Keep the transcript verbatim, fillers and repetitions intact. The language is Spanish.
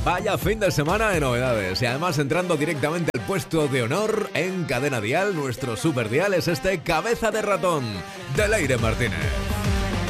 Vaya fin de semana de novedades y además entrando directamente al puesto de honor en Cadena Dial, nuestro super dial es este Cabeza de Ratón de Leire Martínez.